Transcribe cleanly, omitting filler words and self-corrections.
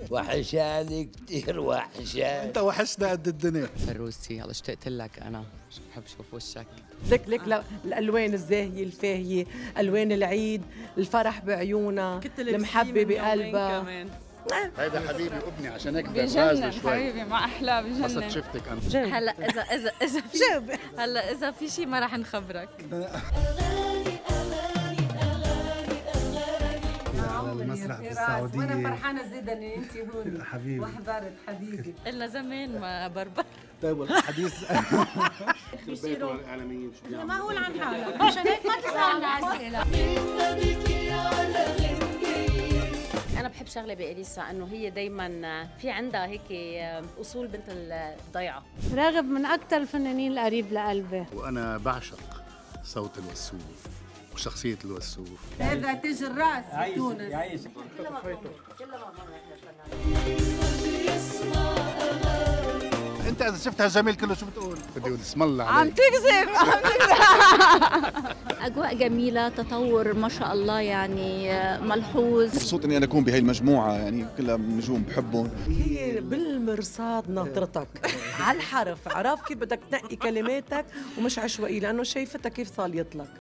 وحشاني كتير وحشاني. انت وحشنا قد الدنيا. فروسي يلا اشتقت لك انا، بحب اشوف وشك. لك الالوان الزاهيه الفاهيه، الوان العيد، الفرح بعيونها، المحبه بقلبها. هيدا حبيبي ابني عشان هيك بجنن حبيبي، ما احلى بجنن. بس شفتك انا هلا اذا في هلا اذا في شيء ما راح نخبرك. على المسرح بالسعودية وانا فرحانه زيدا ان انت هون حبيبي وحضرت حبيبي. قلنا زمان ما بربر. طيب الحديث ما هو عن حالك عشان هيك ما تسألنا أسئلة. أنا بحب شغلة بإليسا إنه هي دايماً في عندها هيك أصول بنت الضيعة. راغب من أكثر الفنانين القريب لقلبي. وانا بعشق صوت الوسوف وشخصية الوسوف. هذا تاج الراس في تونس. انت اذا شفتها جميل كله شو بتقول؟ بدي اقول اسم الله عم عليك. تكذب. أجواء جميلة، تطور ما شاء الله يعني ملحوظ. مبسوط اني انا اكون بهي المجموعه، يعني كلها نجوم بحبهم. هي بالمرصاد ناطرتك على الحرف، عرف كيف بدك تنقي كلماتك ومش عشوائي، لانه شايفتها كيف صاليت لك.